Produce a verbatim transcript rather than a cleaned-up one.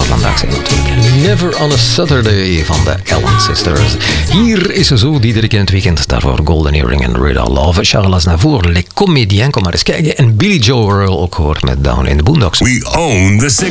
vandaag zijn natuurlijk. Never on a Saturday van de Ellen Sisters. Hier is ze zo, Diederik in het weekend. Daarvoor Golden Earring en Radar Love. Charles Aznavour, Les Comédiens, kom maar eens kijken. En Billy Joe Earl ook gehoord met Down in the Boondocks. We own the